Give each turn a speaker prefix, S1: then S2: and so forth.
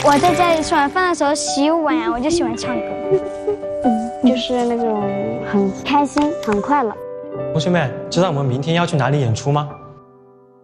S1: 我在家里吃完饭的时候洗碗呀，我就喜欢唱歌，
S2: 就是那种很开心、很快乐。
S3: 同学们，知道我们明天要去哪里演出吗？